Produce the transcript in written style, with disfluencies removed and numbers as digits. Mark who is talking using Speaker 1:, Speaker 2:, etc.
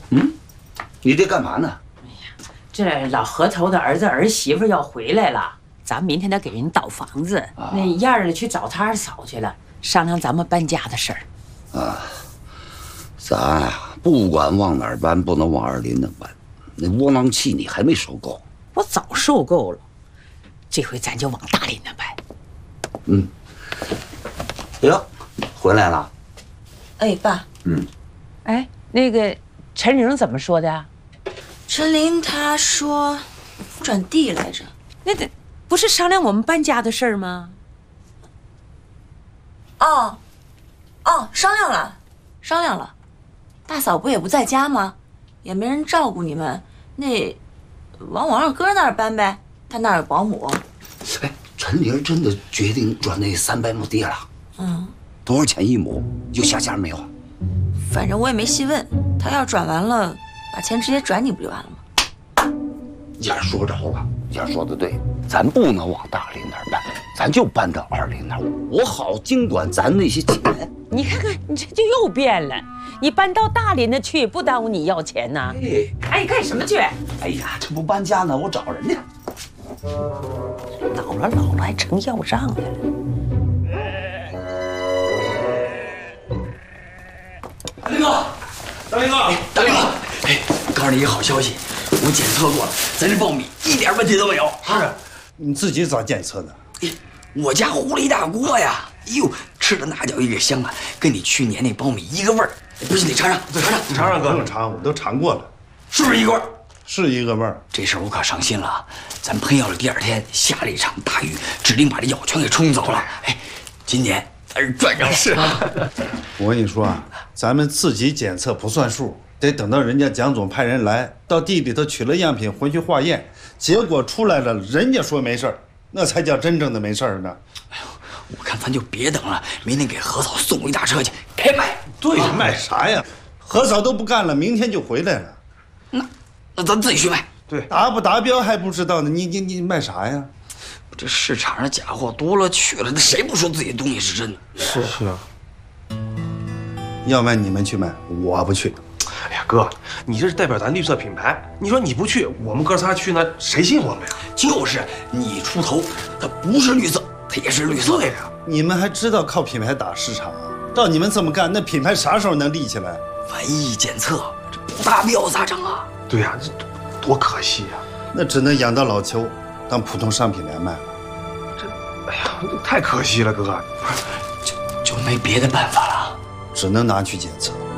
Speaker 1: 嗯，你这干嘛呢？
Speaker 2: 这老河头的儿子儿媳妇要回来了，咱明天得给人倒房子。那燕儿呢去找他二嫂去了，商量咱们搬家的事儿。
Speaker 1: 啊，咱呀，不管往哪儿搬，不能往二林那搬。那窝囊气你还没受够？
Speaker 2: 我早受够了，这回咱就往大林那搬。
Speaker 1: 嗯。哟，回来了。
Speaker 3: 哎，爸。
Speaker 1: 嗯。
Speaker 2: 哎，那个陈玲怎么说的？
Speaker 3: 陈琳她说转地来着。
Speaker 2: 那不是商量我们搬家的事儿吗？
Speaker 3: 哦，商量了。大嫂不也不在家吗？也没人照顾你们，那往我二哥那儿搬呗，他那儿有保姆。
Speaker 1: 哎，陈玲真的决定转那300亩地了？
Speaker 3: 嗯。
Speaker 1: 多少钱1亩？有下家没有？
Speaker 3: 反正我也没细问，他要转完了，把钱直接转你不就完了吗？
Speaker 1: 燕儿说着了，燕儿说的对，咱不能往大林那儿搬，咱就搬到二林那儿，我好经管咱那些钱。
Speaker 2: 你看看，你这就又变了。你搬到大林那去，不耽误你要钱呐？哎，干什么去？
Speaker 1: 哎呀，这不搬家呢，我找人呢。
Speaker 2: 老了还成要账来了。
Speaker 4: 大林哥，哎，告诉你一个好消息，我检测过了，咱这苞米一点问题都没有。
Speaker 5: 是，你自己咋检测的？
Speaker 4: 哎，我家糊了一大锅呀！哎呦，吃的那叫一个香啊，跟你去年那苞米一个味儿。不信你尝尝，尝尝，
Speaker 5: 你尝尝，哥，不用尝，我都尝过了，
Speaker 4: 是不是一个味儿？
Speaker 5: 是一个味儿。
Speaker 4: 这事儿我可上心了，咱喷药的第2天下了一场大雨，指定把这药全给冲走了。哎，今年咱是赚着了。是。
Speaker 5: 我跟你说啊，咱们自己检测不算数，得等到人家蒋总派人来到地里头取了样品回去化验，结果出来了，人家说没事儿，那才叫真正的没事儿呢。
Speaker 4: 哎呦，我看咱就别等了，明天给何嫂送一大车去开卖。
Speaker 5: 对，卖啥呀？何嫂都不干了，明天就回来了。
Speaker 4: 那咱自己去卖。
Speaker 5: 对，达不达标还不知道呢，你卖啥呀？
Speaker 4: 这市场上假货多了去了，那谁不说自己的东西是真的？
Speaker 5: 是啊。要卖你们去卖，我不去。
Speaker 6: 哎呀，哥，你这是代表咱绿色品牌，你说你不去，我们哥仨去那谁信我们呀？
Speaker 4: 就是你出头，它不是绿色，它也是绿色。
Speaker 6: 对呀，
Speaker 5: 你们还知道靠品牌打市场啊？照你们这么干，那品牌啥时候能立起来？
Speaker 4: 万一检测这不达标咋整啊？
Speaker 6: 对呀，这多可惜呀！
Speaker 5: 那只能养到老邱，当普通商品来卖了。
Speaker 6: 哎呀，太可惜了，哥。
Speaker 4: 就没别的办法了，
Speaker 5: 只能拿去检测。